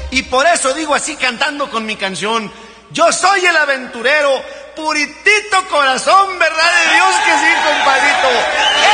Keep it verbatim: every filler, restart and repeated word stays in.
Y por eso digo así cantando con mi canción: yo soy el aventurero, puritito corazón, verdad de Dios que sí, compadrito.